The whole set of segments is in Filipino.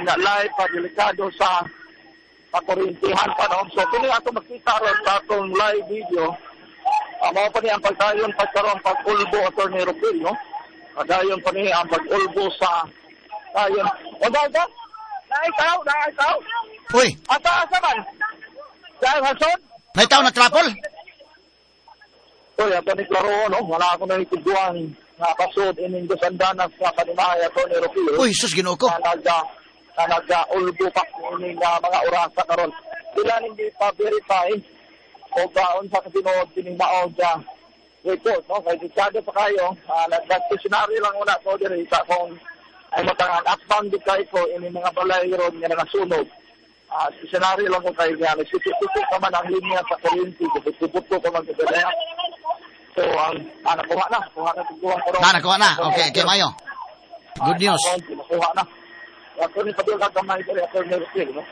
live pa delikado sa pakurintihan pa, no? So, kung ato makita ron sa atong live video, mga pa niya ang pagdayon pagkaroon pag-ulbo Atty. Ropil, no? Pagdayon pa niya ang pag-ulbo sa dayon. O, daga? Naikaw? Uy! Asa man? Dahil hasod? Naitaw na trapol? Uy, ato ni Claro, no? Wala ako na itiguan na kasod ining gusandanas sa panimahay Atty. Ropil. Uy, sus, Ginoo ko. Na nag-ulbo pa ining mga orasa karon. Sila hindi pa verify o gaon sa kasinod pinigmaon sa report, no? Kaya delikado pa kayo, nag-stationary lang una ko diri sa kung ay matangan outbound di kayo ko ini mga balay ron nga nasunog. Stationary lang ko kayo nga, nagsiputo ka man ang linya sa kuryente, kuputo ka man sa. So, nakuha na ko ron. Nakuha na, okay, mayo. Good news. Nakuha na. Ako ni Pablo Kagamay diri Atty. Ropil, no?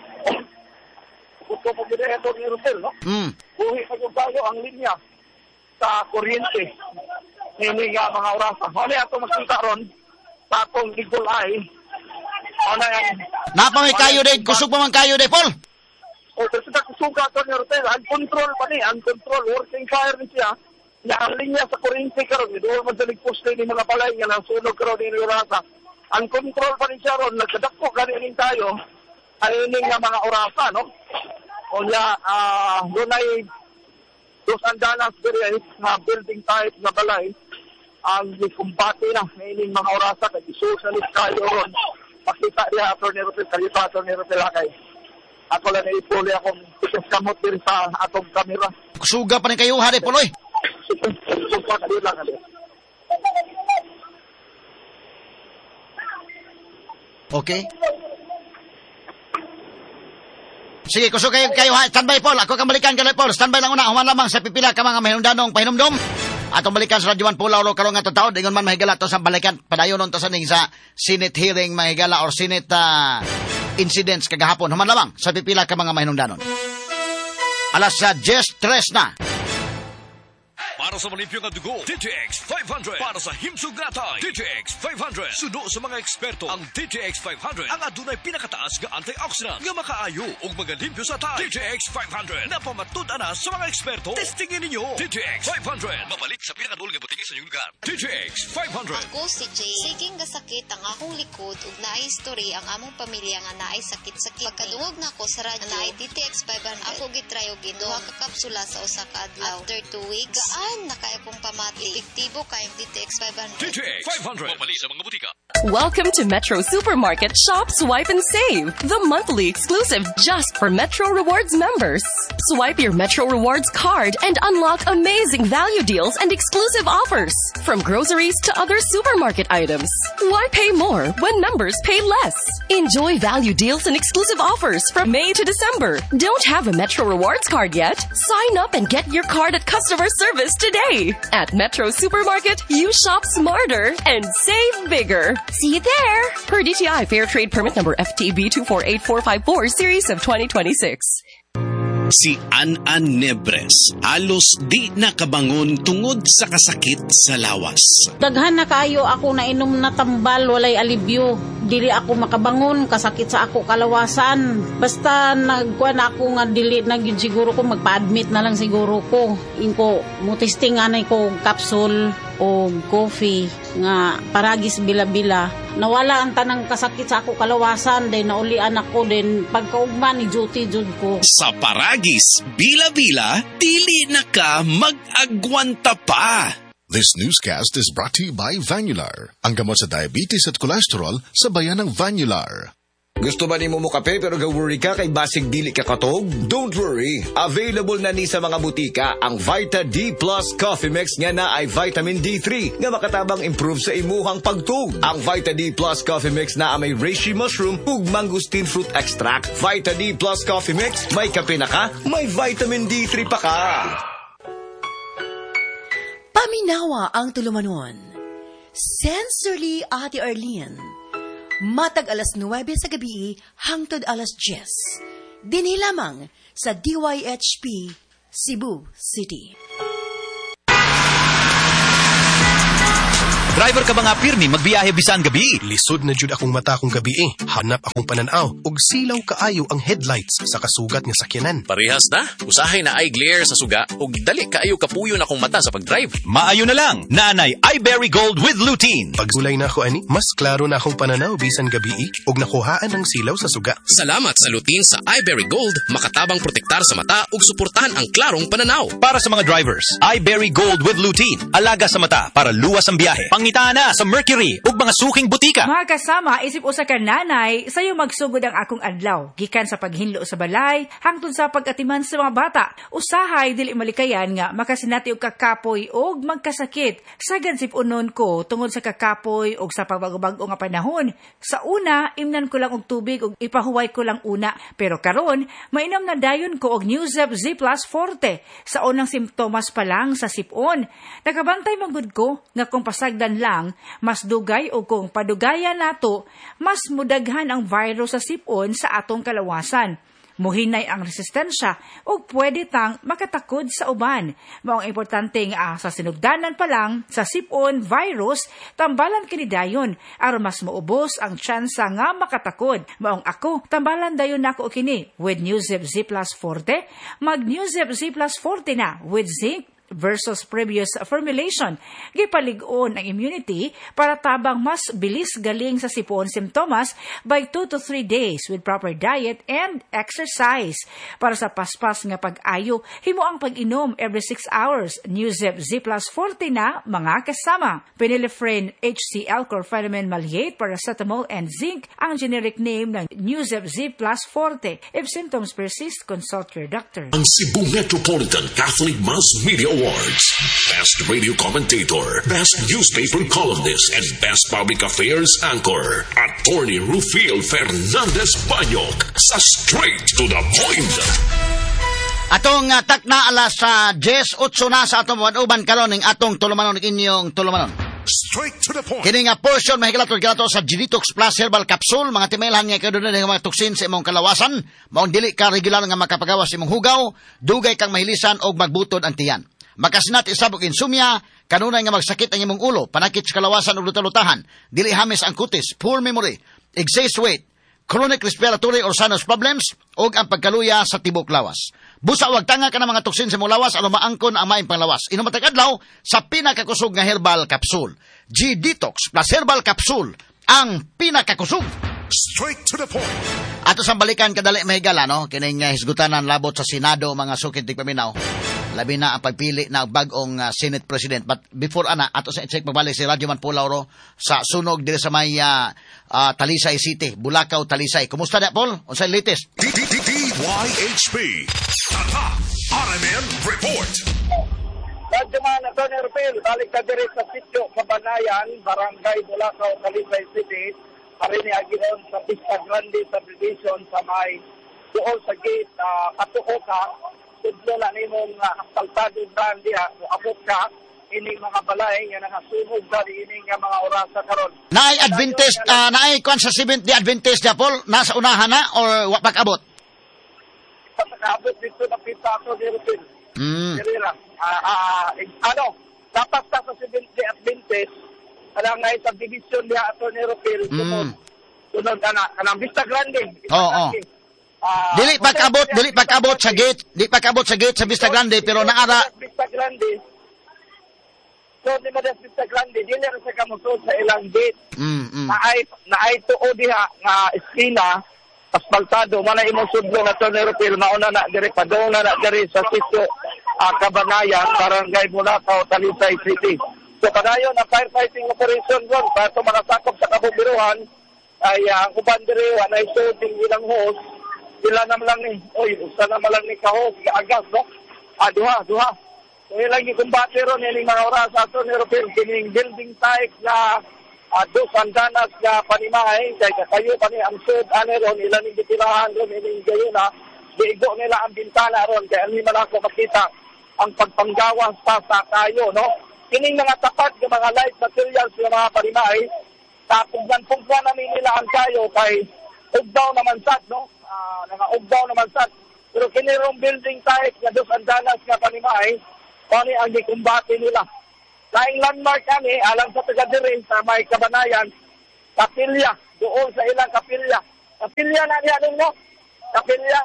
Kuto po diri Atty. Ropil, no? Buhi pa yung tayo ang linya sa kuryente. Hindi nga mga orasa. Ano ato makita ron sa atong legal eye? Ano yan? Napamay kayo din. Kusog pa man kayo din, Paul. O, kasi kusog ka, Atty. Ropil. Uncontrol pa ni. Uncontrol. Working fire ni siya. Ang linya sa kuryente karon. Doon man sa nagpost ni mga balay nga nasunog karon ni orasa. Ang control pa rin siya ron, nagkadakpo ganin tayo, ay ining nga mga orasa, no? O niya, doon ay dos andanas diri na building type na balay, ang kumbate na ining mga orasa, kaya socialist tayo ron. Pakita niya, Atty. Ropil, kalito Atty. Ropil kay. Ako lang naipuli akong tikas kamot din sa atong kamera. Kusuga pa rin kayo, hari, Poloy. Supa, kalito lang, kalito. Okay. Sige, kusog kayo ha. Standby, Paul. Ako kang balikan ka, Paul. Standby lang una. Human lamang sa pipila ka mga mahinumdanong pahinumdom. Atong balikan sa Radyo 1 Pulaw karong nga tao. Dingon man mahigala to sa balikan. Padayon nun to sa ning sa Senate hearing mahigala or Senate incidents kagahapon. Human lamang sa pipila ka mga mahinumdanon. Alas sa 10:03 na. Para sa malimpyo nga dugo, DTX 500. Para sa himsog natay, DTX 500. Sudo sa mga eksperto, ang DTX 500 ang adunay pinakataas nga antioxidant nga makaayo ug magalimpyo sa tay. DTX 500 napamatud-an na sa mga eksperto. Testingin ninyo DTX 500. Mabalik sa pinakadul nga butiki sa inyong lugar. DTX 500. Ako si Jay. Siging gasakit ang akong likod ug naay history ang among pamilya nga naay sakit-sakit. Pagkadungog nako sa radyo, naay DTX 500. Ako gitry og duha ka kapsula sa usa ka adlaw. After 2 weeks, gaan na kaya kong pamati. Epektibo kayong DTX 500. DTX 500. Mabalik sa mga butika. Welcome to Metro Supermarket Shop, Swipe and Save, the monthly exclusive just for Metro Rewards members. Swipe your Metro Rewards card and unlock amazing value deals and exclusive offers, from groceries to other supermarket items. Why pay more when members pay less? Enjoy value deals and exclusive offers from May to December. Don't have a Metro Rewards card yet? Sign up and get your card at customer service today. At Metro Supermarket, you shop smarter and save bigger. See you there! Per DTI Fair Trade Permit number FTB 248454 series of 2026. Si An-An Nebres halos di nakabangon tungod sa kasakit sa lawas. Daghan na kayo ako na inom na tambal, walay alibyo. Dili ako makabangon, kasakit sa ako kalawasan. Basta nagkuhan ako nga dili na yun siguro ko, magpa-admit na lang siguro ko. Inko, mutistingan ko capsule o coffee nga paragis bila-bila. Nawala ang tanang kasakit sa ako kalawasan, then naulian ako, then pagkaugman ni duty jud ko. Sa paragis bila-bila, dili na ka mag-agwanta pa. This newscast is brought to you by Vanular, ang gamot sa diabetes at cholesterol sa bayan ng Vanular. Gusto ba ni mo kape pero ga-worry ka kay basig dili ka katog? Don't worry. Available na ni sa mga butika ang Vita D Plus Coffee Mix nga na ay vitamin D3 nga makatabang improve sa imuhang pagtug. Ang Vita D Plus Coffee Mix na may reishi mushroom ug mangosteen fruit extract. Vita D Plus Coffee Mix, may kape na ka, may vitamin D3 pa ka. Paminawa ang tulumanon. Sensorily, Ate Arlene. Matag alas 9 sa gabi hangtod alas 10. Dinhi lamang sa DYHP Cebu City. Driver ka ba nga pirmi magbiyahe bisan gabi? Lisod na jud akong mata kong gabi Hanap akong pananaw ug silaw kaayo ang headlights sa kasugat nga sakyanan. Parehas na. Usahay na ay glare sa suga ug dali kaayo kapuyo na akong mata sa pagdrive. Maayo na lang. Naanay iBerry Gold with lutein. Pagulay na ako ani, mas klaro na akong pananaw bisan gabi ug nakuhaan ang silaw sa suga. Salamat sa lutein sa iBerry Gold, makatabang protektar sa mata ug suportahan ang klarong pananaw. Para sa mga drivers, iBerry Gold with lutein. Alaga sa mata para luwas ang biyahe. Pangitaan na sa Mercury ug mga suking butika. Mga kasama, isip usa ka nanay, sayo magsugod ang akong adlaw. Gikan sa paghinlo sa balay, hangtod sa pag-atiman sa mga bata. Usahay dili malikayan nga makasinati og kakapoy og magkasakit. Sagad sipunon ko tungod sa kakapoy og sa pagbago-bago nga panahon. Sa una, imnan ko lang og tubig ug ipahuway ko lang una. Pero karon, mainom na dayon ko og Newzep Z Plus Forte. Sa unang simptomas pa lang sa sipon. Nakabantay manggod ko nga kung pasagdan lang, mas dugay o kung padugayan nato, mas mudaghan ang virus sa sipon sa atong kalawasan. Muhinay ang resistensya o pwede tang makatakod sa uban. Maong importante nga sa sinugdanan pa lang sa sipon virus, tambalan kini dayon aron mas maubos ang tsansa nga makatakod. Maong ako, tambalan dayon nako kini with Newzep Z Plus Forte, mag Newzep Z Plus Forte na with zinc versus previous formulation. Gipalig-on ang immunity para tabang mas bilis galing sa sipon simptomas by 2 to 3 days with proper diet and exercise. Para sa paspas nga pag-ayo, himo ang pag-inom every 6 hours. Newzep Z Plus Forte na mga kasama. Phenylephrine HCl Corphenamine Maleate, paracetamol and zinc ang generic name ng Newzep Z Plus Forte. If symptoms persist, consult your doctor. Ang Cebu Metropolitan Catholic Mass Media Awards. Best Radio Commentator, Best Newspaper Columnist, and Best Public Affairs Anchor. Attorney Rufil Fernandez Banyok sa Straight to the Point. Atong takna alas sa 10:08 na sa atong uban karon ning atong tulumanon inyong tulumanon. Straight to the point. Kini nga portion mahigalato sa G-Detox Plus Herbal Capsule, mga timelhan nga kaduna nga mga toksin sa imong kalawasan, maong dili ka regular nga makapagawas imong hugaw, dugay kang mahilisan og magbutod ang tiyan. Makasinat isabog insomnia, kanunay nga magsakit ang imong ulo, panakit sa kalawasan ug lutalutahan, dili hamis ang kutis, poor memory, excess weight, chronic respiratory or sinus problems, ug ang pagkaluya sa tibok lawas. Busa wag tanga ka ng mga toksin sa imong lawas aron maangkon ang maayong panglawas. Inom matag adlaw sa pinakakusog nga herbal capsule. G-Detox Plus Herbal Capsule, ang pinakakusog. Straight to the point. Ato sa balikan kadali mahigala no, kining hisgutanan labot sa Senado mga sukid tigpaminaw. Labi na ang pagpili na bagong Senate President. But before ana, ato sa check magbalik si Radyo Manpulauro sa sunog dito sa may Talisay City, Bulacau, Talisay. Kumusta na, Paul? Unsay latest? DYHP Tata RMN Report. Radyo Man, Atty. Rufil, balik ka diri sa sitio Kabanayan, Barangay Bulacau, Talisay City. Parini agihon sa Vista Grande Subdivision sa may doon sa gate Katuhoka. Tudlo na nimong asfaltado brand diha, abot ka ining mga balay nga nakasunog sa ining mga oras sa karon. Naay Adventist, naay kwan sa Seventh Day Adventist Paul, nasa unahan na or wa pag-abot? Pag-abot dito na pita ako ni Rufil. Dapat sa Seventh Day Adventist, ngay sa division diha ato ni Rufil, sunod ka na, kanang Vista Grande. Dili pag-abot sa gate, sa Vista Grande, pero naara Vista Grande. So di madas Vista Grande, dili ra sa kamusod sa ilang gate. Naay tuo diha nga esquina asfaltado, man imong sudlo na to ni Rufil, mauna na diri padong na diri sa sitio Kabanayan, Barangay Bulacau, Talisay City. So padayon ang firefighting operation ron para to manasakop sa kabubiruhan ay ang uban diri wa na isuding ilang hose. Sila naman lang ni, usa naman lang ni kahos, agas, no? Duha. So, ilang ikumbate ron, yung mga oras ato ni Rufil, kining building type na dos andanas na panimahay, kaya kayo pa ni Amsud, ron, ilang yung bitirahan ron, ilang gayo na, diigo nila ang bintana ron, kaya hindi man ako makita ang pagpanggawas pa sa kayo, no? Kining mga tapat, yung mga light materials, yung mga panimahay, tapugnan namin nila ang kayo, kay ugdaw naman sad, no? Naka-ugdaw naman sad. Pero kinirong building type na dos andanas nga panimahay, kani ang gikumbate nila. laing landmark kami, alam sa taga-dire, sa may Kabanayan, kapilya, doon sa ilang kapilya. Kapilya na niya ninyo? Kapilya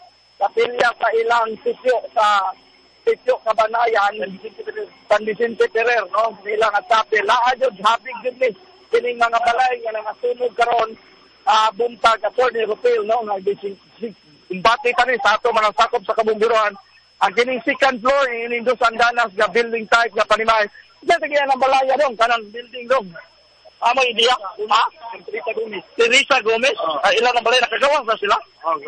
sa ilang sityo, sa sityo Kabanayan, San Vicente Ferrer, no? Nilang at sabi, laayod, habig din ni, kining mga balay, nga nangasunog karon buntag, Attorney Rufil, no? Imbati tani sa ato, manang sakop sa kabumbiroan, ang kining second floor, inindos ang danas, nga building type, nga panimay, diyan tagiyan ang balaya dong, kanang building dong. May idea? Ha? Teresa Gomez? Ilan ang balay? Nakagawas na sila?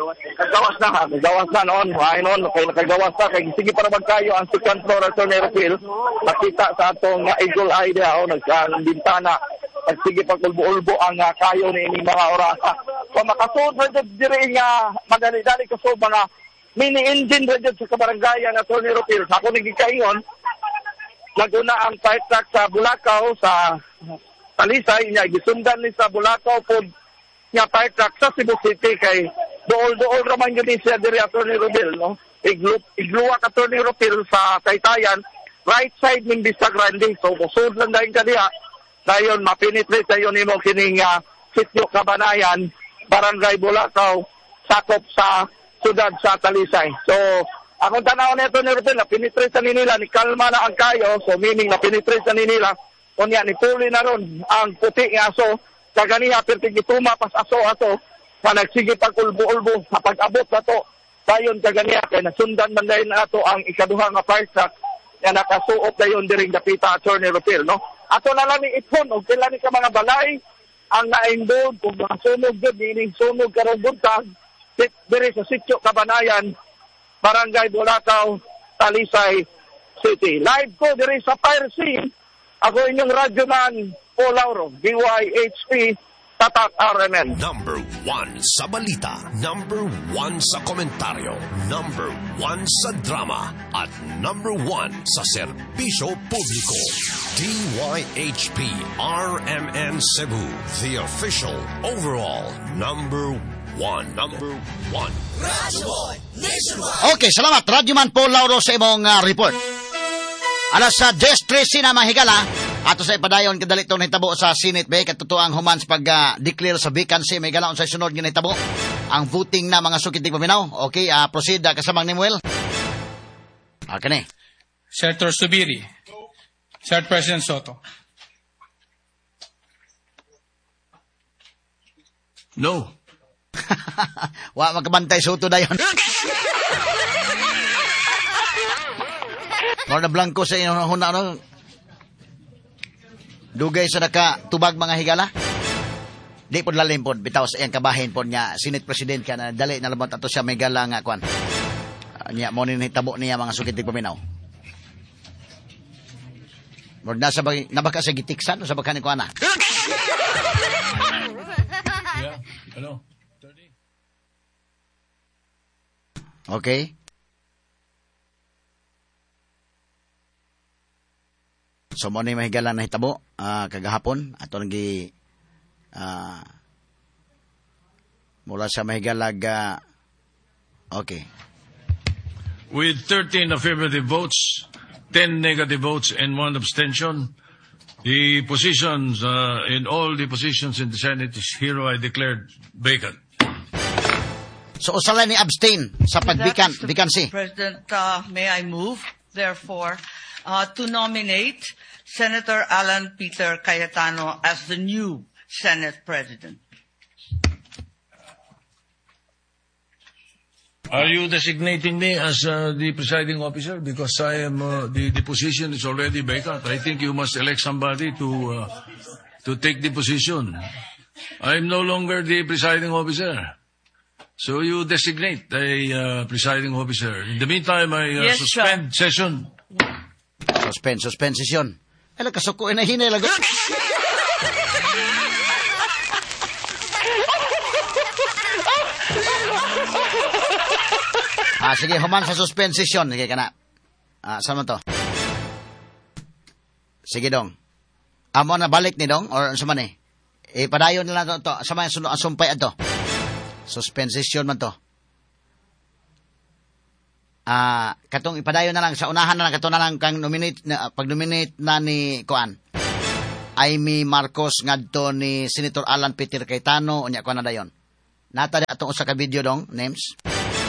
Nagawas na noon. Ay noon, nakagawas na. Kaya sige para magkayo ang second floor at Attorney Rufil. Makita sa atong eagle eye niya, bintana. At sige pagulbo-ulbo ang kayo ni mga orasa. So makasuod rin diri nga madali-dali kasod mga mini-engine rin sa kabaranggayan at Attorney Rufil. Ako nagikaingon, naguna ang fire truck sa Bulacau, sa Talisay, niya gisundan ni sa Bulacau po nga fire truck sa Cebu City kay dool raman yun siya diri Attorney Rufil, no? Igluwa ka Attorney Rufil sa Taytayan, right side ng Vista Grande. So kusod lang dahil ka diha, dayon mapenetrate tayo nimo kining sityo Kabanayan, Barangay Bulacau, sakop sa sudad sa Talisay. So akong tanaw na Attorney Rufil, na-penetrate sa nila, ni kalma na ang kayo, so meaning na-penetrate sa nila, kunya ni puli na ron ang puti nga aso, kaganiha pertig ituma pas aso na nagsige pag-ulbo-ulbo sa pag-abot na to, dayon kaganiha kay nasundan man dahil na ato ang ikaduha nga fire truck nga nakasuot dayon diring dapita Attorney Rufil, no? Ato na lang ni ithon og pila ni ka mga balay ang naindod kung mga sunog gud, meaning sunog karong buntag diri sa sityo Kabanayan, Barangay Bulacau, Talisay City. Live ko diri sa fire scene. Ako inyong radyoman, Paul Lauro, DYHP, Tatak RMN. Number 1 sa balita, number 1 sa komentaryo, number 1 sa drama, at number 1 sa serbisyo publiko. DYHP RMN Cebu, the official overall number 1. Number 1. Radyo Boy Nationwide. Okay, salamat. Radyoman Paul Lauro sa imong report. Alas sa 10:13 na mahigala, ato sa ipadayon kadali itong nahitabo sa Senate Bay, katutuang humans pag-declare sa vacancy, may galaon sa sunod nga nahitabo. Ang voting na mga sukitig paminaw. Okay, proceed kasamang ni Muel. Okay. Senator Subiri. Senate President Soto. No. Wa magkabantay Soto na yun. Mga na blanco sa inyo huna, no? Dugay sa nakatubag mga higala. Di po lalim po, bitaw sa iyang kabahin po niya, Senate President ka na dali na labot ato siya may gala nga kwan. Niya, mo ninitabo niya mga sukitig paminaw. Mord na sa bagay, nabaka sa gitiksan o sa baka ni Kuana? Yeah, hello. Okay. So mo ni mahigala na hitabo kagahapon ato nagi mula sa mahigalag okay. With 13 affirmative votes, 10 negative votes and 1 abstention, the positions in all the positions in the Senate is hereby declared vacant. So usala ni abstain sa vacancy. President, may I move therefore to nominate Senator Alan Peter Cayetano as the new Senate President. Are you designating me as the presiding officer? Because I am the position is already vacant. I think you must elect somebody to take the position. I am no longer the presiding officer. So you designate a presiding officer. In the meantime, I suspend session. Suspend session. Ay, kasuko na hinay lang. Sige, human sa suspend session. Sige ka na. Saan mo to? Sige dong. Amo na balik ni dong? Or saan man eh? Padayon na lang to. Saan man sumpay ato? Suspend session man to. katong ipadayon na lang sa unahan na lang kato na lang kang pag-nominate na ni Kuan Amy Marcos ngadto ni Senator Alan Peter Cayetano unya kuan na dayon. Nata atong usa ka video dong names.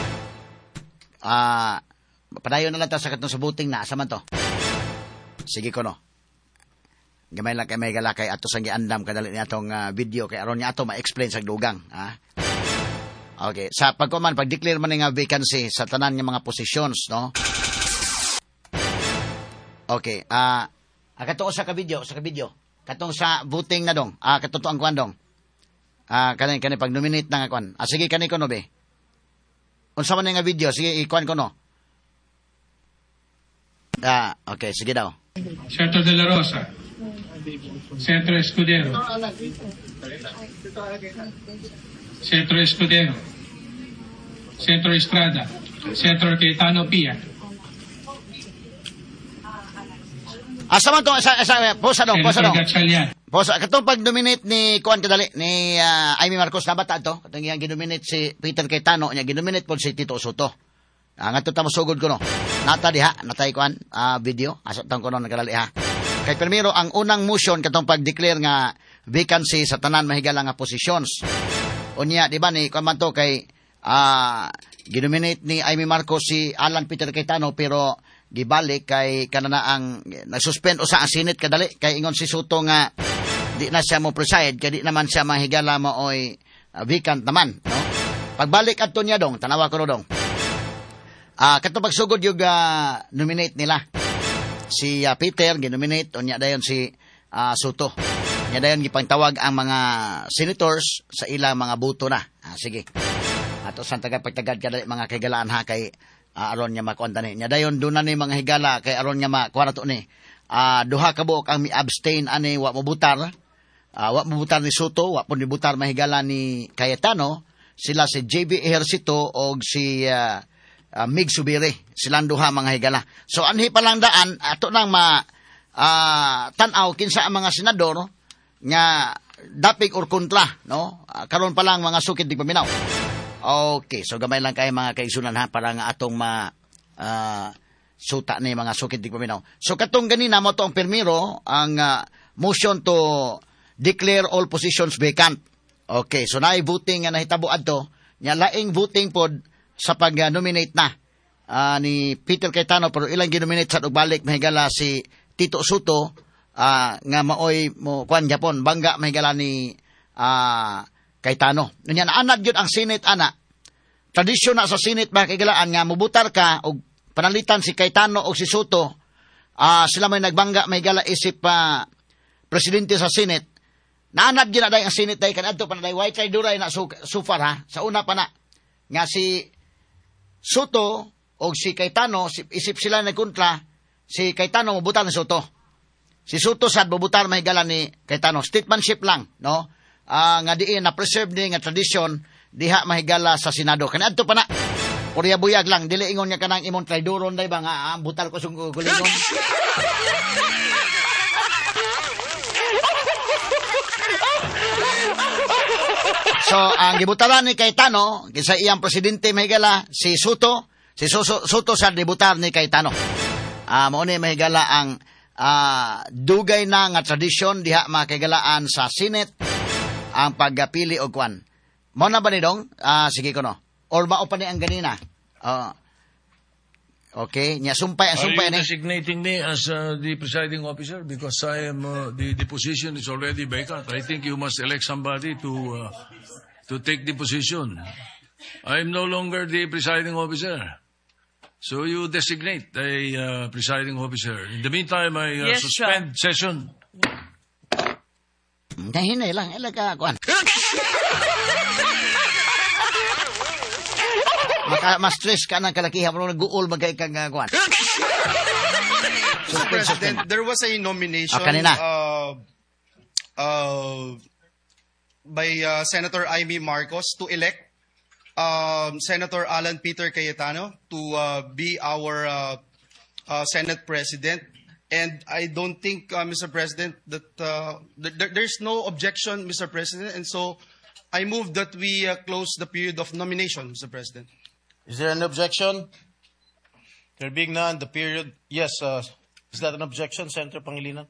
Padayon na lang ta sa katong sabuting na asa man to. Sige ko no. Gamay lang kay may galakay ato sang giandam kadali ni atong video kay aron niya ato ma-explain sa dugang, Okay, sa pag-declare man nga vacancy sa tanan nga mga positions, no? Okay, katong sa video, katong sa voting na dong, katuto ang kuan dong. Kanay pag-nominate na nga kuan. Sige kanay ko no be. Unsa man nga video, sige ikuan ko no. Okay, sige daw. Senator De La Rosa. Senator Escudero. Senator Escudero. Senator Estrada. Senator Cayetano Pia. Asa man to posa dong. Gatchalian. Posa katong pag-nominate ni kuan kadali ni Amy Marcos na bata to. Katong iyang ginominate si Peter Cayetano, nya ginominate pod si Tito Soto. Ngadto ta mosugod ko no. Nata diha, natay kuan video. Asa tang ko no nagdali ha. Kay primero ang unang motion katong pag-declare nga vacancy sa tanan mahigala nga positions. Unya di ba ni kuan man to kay ginominate ni Amy Marcos si Alan Peter Cayetano pero gibalik kay kanana ang nasuspend usa ang Senate kadali kay ingon si Soto nga di na siya mo preside kay di naman siya mahigala maoy vacant naman no. Pagbalik adto niya dong tanawa ko dong. Katong pagsugod yung nominate nila. Si Peter, ginominate, o niya dayon si Soto. Niya dayon gipangtawag ang mga senators sa ilang mga buto na. Sige. Ato sa tagapagtagad kada mga kaigalaan ha kay aron niya makuanta ni. Niya dayon doon na ni mga higala kay aron niya makuha to ni. Duha ka buok ang mi-abstain ani wa mobutar. Wa mobutar ni Soto, wa pun mobutar mahigala ni Cayetano. Sila si JB Ejercito o si Mig Subiri, silang duha mga higala. So anhi pa lang daan ato nang tanaw kinsa ang mga senador nga dapig or kontra no. Karon pa lang mga sukid di paminaw. Okay, so gamay lang kay mga kaigsunan ha para nga atong suta ni mga sukid di paminaw. So katong ganina mo to ang permiro ang motion to declare all positions vacant. Okay, so naay voting nga nahitabo adto nya laing voting pod sa pag-nominate na ni Peter Cayetano pero ilang ginominate sa ugbalik mahigala si Tito Soto nga maoy mo kuan Japon bangga mahigala ni Cayetano. Nya anad gyud ang Senate ana. Tradisyon na sa Senate makigalaan nga mobutar ka og panalitan si Cayetano o si Soto. Sila may nagbangga mahigala isip presidente sa Senate. Naanad gyud na day ang Senate day kanadto pa na day white try duray na so far ha. Sa una pa na nga si Soto o si Cayetano, isip sila nagkontra, si Cayetano mabutar ni Soto. Si Soto sad mabutar mahigala ni Cayetano. Statementship lang, no? Nga diin na preserve ni nga tradition diha mahigala sa Senado. Kanadto pa na. Orya buyag lang dili ingon niya kanang imong traidoron day ba nga butar ko sung gulingon. So, ang gibutaran ni Cayetano, kinsa iyang presidente mahigala, si Soto, Soto sa debutar ni Cayetano. Mao ni mahigala ang dugay na nga tradisyon diha makagalaan sa Senate ang pagpili og kwan. Mao na ba ni dong? Sige ko no. Or mao pa ni ang ganina. Okay, nya sumpay ang sumpay ni. Are you designating me as the presiding officer because I am the position is already vacant. I think you must elect somebody to take the position. I am no longer the presiding officer. So you designate a presiding officer. In the meantime, I suspend session. Hinay lang, ilaga kuan. Ma-stress ka ng kalakihan mo nag-uul magkay kang kuan. Mr. President, there was a nomination by Senator Amy Marcos to elect Senator Alan Peter Cayetano to be our Senate President. And I don't think, Mr. President, that there's no objection, Mr. President. And so I move that we close the period of nomination, Mr. President. Is there an objection? There being none, the period... Yes, is that an objection, Senator Pangilinan?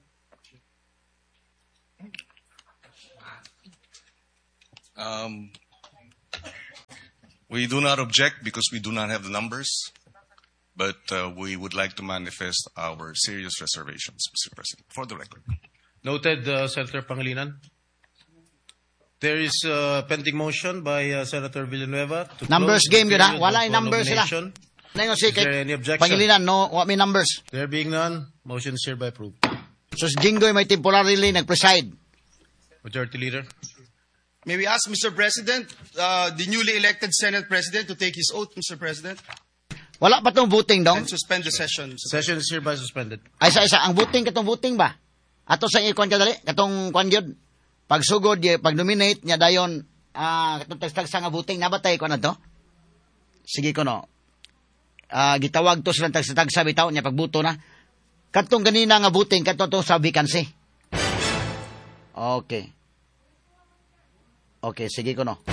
We do not object because we do not have the numbers, but we would like to manifest our serious reservations, Mr. President, for the record. Noted, Senator Pangilinan. There is a pending motion by Senator Villanueva to Numbers close the game yun ha. period Wala of yung numbers sila. nomination. Si Is there any objection? Pangilinan, no, what may numbers? There being none, motion is hereby approved. So si Jinggoy may temporarily nag-preside. Majority Leader. May we ask, Mr. President, the newly elected Senate President to take his oath, Mr. President? Wala pa tong voting dong? And suspend the session. Session is hereby suspended. Ay isa ang voting katong voting ba? Ato sa ikon kadali, katong kwan gyud. Pagsugod, pag nominate niya dayon katong tagsa nga voting nabatay ko na to. Sige ko no. Gitawag to silang tagsa bitaw niya pagbuto na. Katong ganina nga voting katong to sa vacancy. Okay. Okay, sige ko no.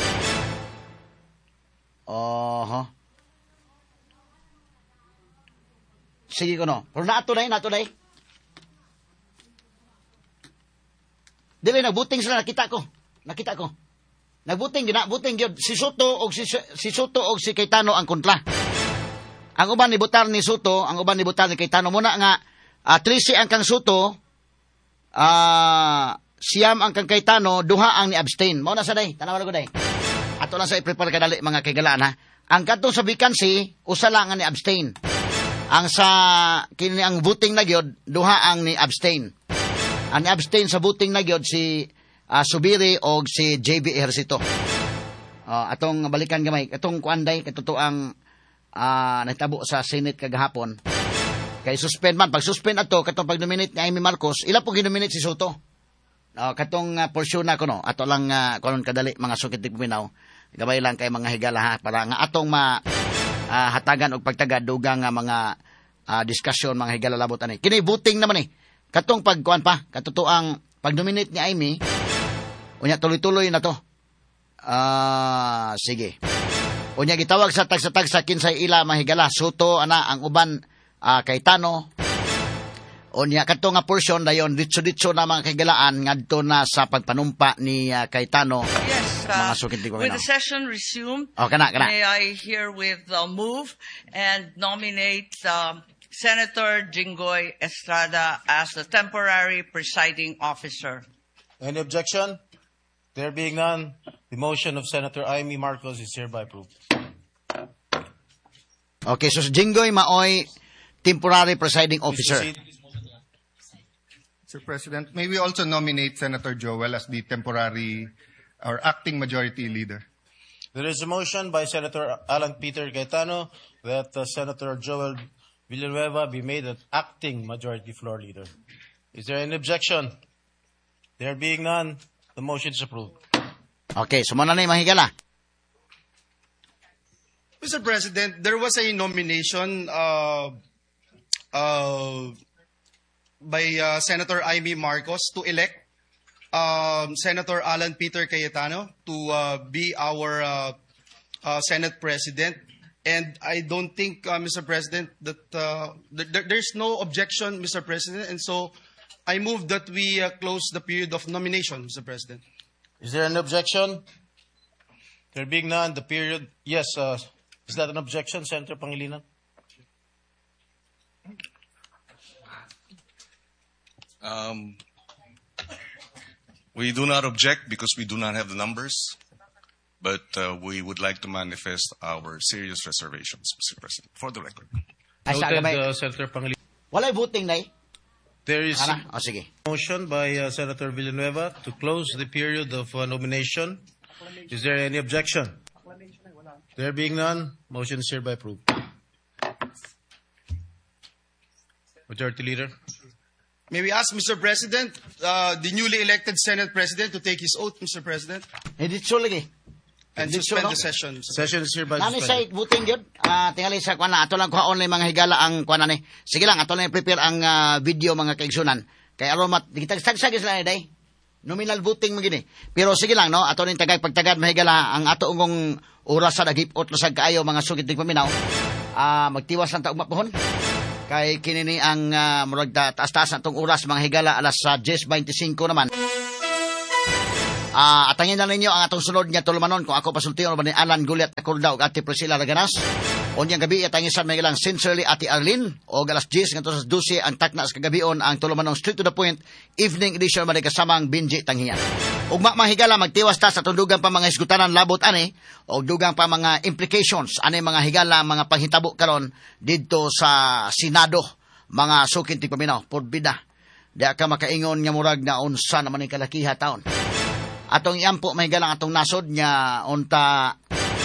Sige ko no. Pero nato day. Dili nagbuting sila nakita ko. Nagbuting gyud si Soto og si Cayetano ang kontra. Ang uban ni butar ni Soto, ang uban ni butar ni Cayetano muna nga 13 ang kang Soto, siyam ang kang Cayetano, duha ang ni abstain. Mao na sa day, tanaw ko day. Ato lang sa i-prepare kadali mga kaigalaan ha. Ang kadtong sa vacancy, usa lang ang ni abstain. Ang sa kini ang voting na gyud, duha ang ni abstain. Ang abstain sa voting na gyud si Subiri o si JB Ejercito. Atong balikan gamay, atong kuanday katuto ang nahitabo sa Senate kagahapon. Kay suspend man, pag suspend ato katong pag nominate ni Amy Marcos, ila po ginominate si Soto. Katong portion na ko no, ato lang kunon kadali mga sukitig puminaw. Gabay lang kay mga higala ha para nga atong hatagan og pagtagad dugang nga mga discussion mga higala labot ani. Kini voting naman katong pagkuan pa, katutuang pag-nominate ni Amy, unya tuloy-tuloy na to. Sige. Unya gitawag sa tagsa kinsay ila mahigala, Soto, ang uban, Cayetano. Unya katong nga portion dayon, ditso-ditso na mga kahigalaan, ngadto na sa pagpanumpa ni Cayetano. Yes, mga sukintig ko with the session resumed, kana. May I herewith move and nominate Senator Jinggoy Estrada as the temporary presiding officer. Any objection? There being none, the motion of Senator Amy Marcos is hereby approved. Okay, so Jinggoy maoy temporary presiding officer. Mr. President, may we also nominate Senator Joel as the temporary or acting majority leader? There is a motion by Senator Alan Peter Cayetano that Senator Joel Villanueva be made an acting majority floor leader. Is there any objection? There being none, the motion is approved. Okay, sumana na yung mahigala. Mr. President, there was a nomination by Senator Amy Marcos to elect Senator Alan Peter Cayetano to be our Senate President. And I don't think, Mr. President, that there's no objection, Mr. President. And so I move that we close the period of nomination, Mr. President. Is there an objection? There being none, the period... Yes, is that an objection, Senator Pangilinan? We do not object because we do not have the numbers, but we would like to manifest our serious reservations, Mr. President, for the record. Noted, Senator Pangilinan. Walay voting na There is sige. Motion by Senator Villanueva to close the period of nomination. Is there any objection? There being none, motion is hereby approved. Majority Leader. May we ask, Mr. President, the newly elected Senate President to take his oath, Mr. President? Editso lagi. And suspend the session. Session is hereby Nani sa suspended. voting yun? Tingali sa kwana, ato lang kuhaon lang mga higala ang kwana ni. Sige lang, ato lang prepare ang video mga kaigsunan. Kay aromat, digitagsag sila ni day. Nominal voting magini. Pero sige lang, no? Ato rin pagtagad mahigala ang ato ungong oras sa nagipot lasag kaayo mga sugit ng paminaw. magtiwas lang taong mapuhon. Kay kinini ang murag taas-taas na itong oras, mga higala, alas 10:25 naman. Atangin na ninyo ang atong sunod nga tulumanon kung ako pasultiyon ba ni Alan Guliat Acorda o Ate Priscilla Raganas. Onyang gabi atangisan may galang sincerely Ate Arlene o alas 10 ngadto sa 12 ang takna sa kagabion ang tulumanon straight to the point evening edition man kasamang Binji Tanghiyan. Ugma mga higala magtiwas ta sa tundugan pa mga hisgutanan labot ani o dugang pa mga implications ani mga higala mga panghitabo karon didto sa Senado mga sukin ti paminaw porbida. Di ka makaingon nga murag na unsa naman ang kalakiha taon. Atong iampo may galang atong nasod nga unta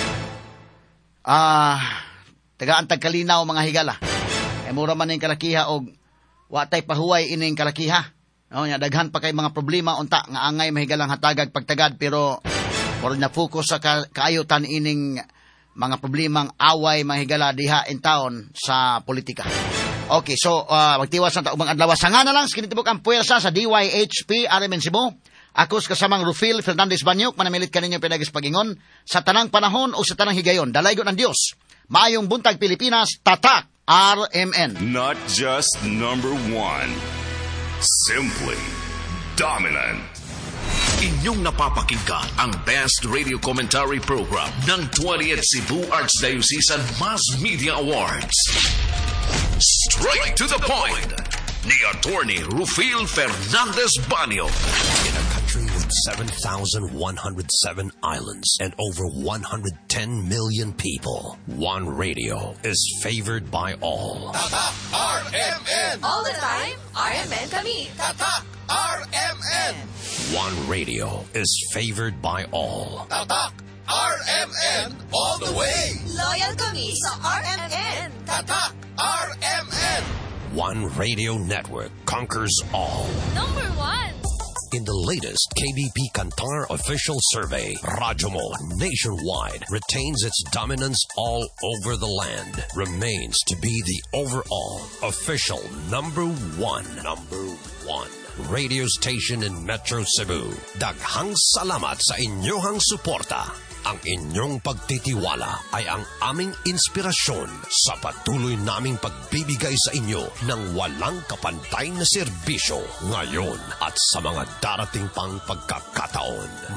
taga-antag kalinaw mga higala. Mura man ning kalakiha og watay pahuway ining kalakiha. No, nya daghan pa kay mga problema unta nga angay mahigalang hatagag pagtagad pero mura na focus sa kaayutan ining mga problemang away mahigala diha in town sa politika. Okay, so magtiwas na taong mga adlaw. Sanga na lang skinitibok ang puwersa sa DYHP RMN Cebu. Ako sa kasamang Rufil Fernandez Banyok, manamilit ka ninyo pinagis pagingon sa tanang panahon o sa tanang higayon. Dalaygon ang Diyos. Maayong buntag Pilipinas, tatak RMN. Not just number one, simply dominant. Inyong napapakinggan ang Best Radio Commentary Program ng 20th Cebu Archdiocesan Mass Media Awards. Straight to the point ni Attorney Rufil Fernandez Banyo. In a country with 7,107 islands and over 110 million people, one radio is favored by all. Tatak RMN! All the time, RMN kami. Tatak RMN! One radio is favored by all. Tatak RMN all the way! Loyal kami sa RMN. Tatak RMN! One radio network conquers all. Number one! In the latest KBP Kantar official survey, Radyo Mo nationwide retains its dominance all over the land, remains to be the overall official number one radio station in Metro Cebu. Daghang salamat sa inyong suporta. Ang inyong pagtitiwala ay ang aming inspirasyon sa patuloy naming pagbibigay sa inyo ng walang kapantay na serbisyo ngayon at sa mga darating pang pagkakataon.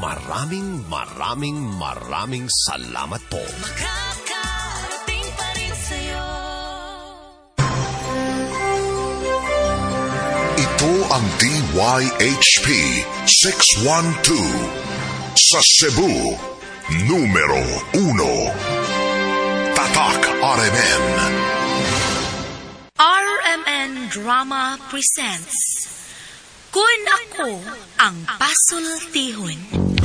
Maraming salamat po. Makakarating pa rin sa'yo. Ito ang DYHP 612 sa Cebu. Numero 1. Tatak RMN. RMN Drama presents Kun Ako ang Pasultihon.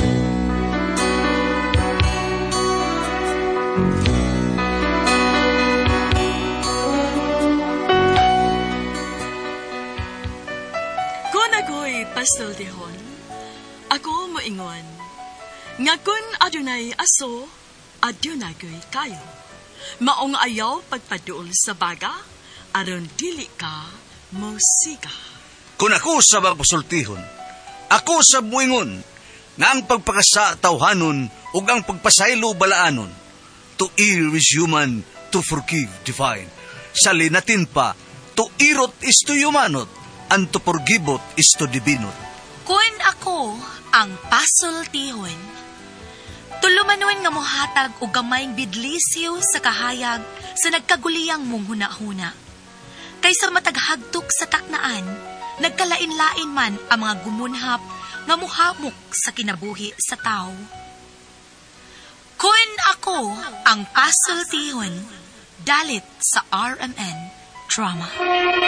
Kun ako'y pasultihon, ako moingon. Nga kun adunay aso, adunay kayo. Maong ayaw pagpaduol sa baga, aron dili ka musika. Kung ako sa magpasultihon, ako sa buingon, nga ang pagpakasa tawhanon ug ang pagpasaylo balaanon. To err is human, to forgive divine. Sa linatin pa, to irot is to humanot, and to forgivot is to divinot. Kun ako ang pasultihon, tulumanon nga mohatag og gamayng bidlisyo sa kahayag sa nagkaguliyang mong huna-huna. Kaysa mataghagtok sa taknaan, nagkalain-lain man ang mga gumunhap nga muhamok sa kinabuhi sa tao. Kun ako ang pasultihon, dalit sa RMN Drama.